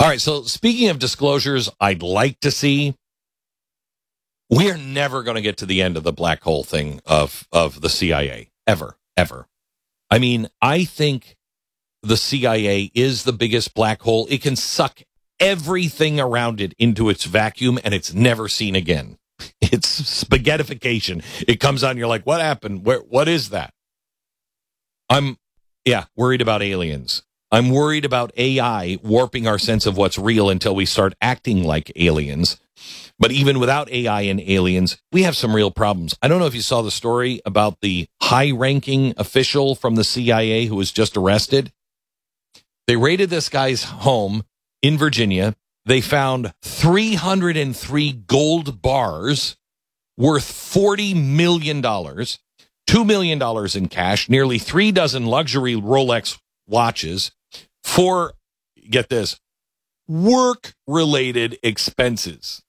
right, so speaking of disclosures I'd like to see, we are never going to get to the end of the black hole thing of the CIA, ever. I mean, I think the CIA is the biggest black hole. It can suck everything around it into its vacuum, and it's never seen again. It's spaghettification. It comes on, you're like, what happened? What is that? I'm worried about aliens. I'm worried about AI warping our sense of what's real until we start acting like aliens. But even without AI and aliens, we have some real problems. I don't know if you saw the story about the high-ranking official from the CIA who was just arrested. They raided this guy's home in Virginia. They found 303 gold bars worth $40 million, $2 million in cash, nearly 3 dozen luxury Rolex watches, for, get this, work-related expenses.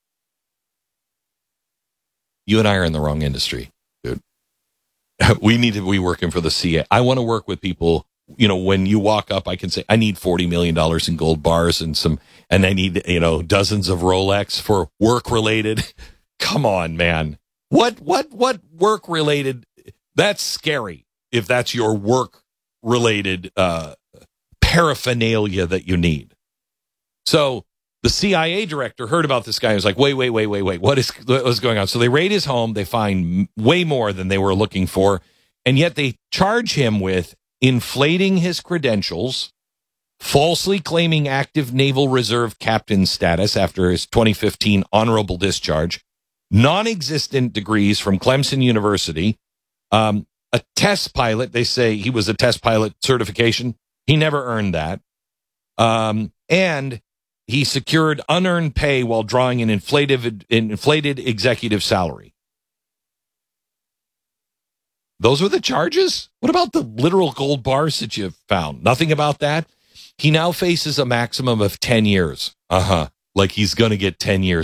You and I are in the wrong industry, dude. We need to be working for the CIA. I want to work with people. You know, when you walk up, I can say, I need $40 million in gold bars and I need, dozens of Rolex for work-related. Come on, man. What work-related? That's scary if that's your work-related paraphernalia that you need. So the CIA director heard about this guy. He was like, wait. What is going on? So they raid his home. They find way more than they were looking for. And yet they charge him with inflating his credentials, falsely claiming active Naval Reserve captain status after his 2015 honorable discharge, non-existent degrees from Clemson University, a test pilot. They say he was a test pilot certification. He never earned that. And he secured unearned pay while drawing an inflated executive salary. Those were the charges? What about the literal gold bars that you found? Nothing about that? He now faces a maximum of 10 years. Like he's going to get 10 years.